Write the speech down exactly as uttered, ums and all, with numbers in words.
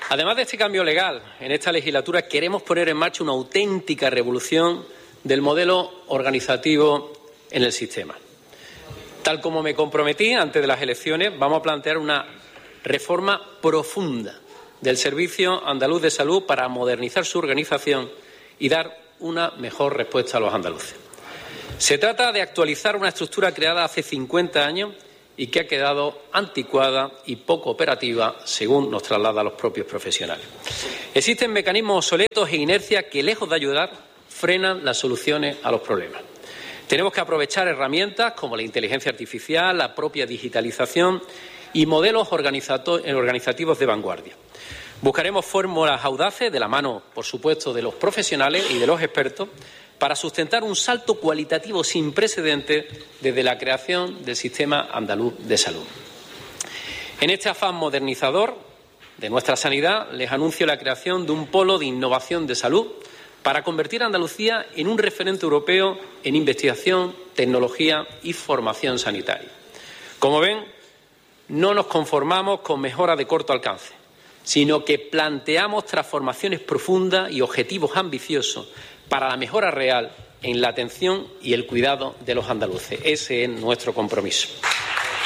Además de este cambio legal, en esta legislatura queremos poner en marcha una auténtica revolución del modelo organizativo en el sistema. Tal como me comprometí antes de las elecciones, vamos a plantear una reforma profunda del Servicio Andaluz de Salud para modernizar su organización y dar una mejor respuesta a los andaluces. Se trata de actualizar una estructura creada hace cincuenta años y que ha quedado anticuada y poco operativa, según nos trasladan los propios profesionales. Existen mecanismos obsoletos e inercias que, lejos de ayudar, frenan las soluciones a los problemas. Tenemos que aprovechar herramientas como la inteligencia artificial, la propia digitalización y modelos organizativos de vanguardia. Buscaremos fórmulas audaces, de la mano, por supuesto, de los profesionales y de los expertos, para sustentar un salto cualitativo sin precedentes desde la creación del Sistema Andaluz de Salud. En este afán modernizador de nuestra sanidad, les anuncio la creación de un polo de innovación de salud para convertir a Andalucía en un referente europeo en investigación, tecnología y formación sanitaria. Como ven, no nos conformamos con mejoras de corto alcance, sino que planteamos transformaciones profundas y objetivos ambiciosos para la mejora real en la atención y el cuidado de los andaluces. Ese es nuestro compromiso.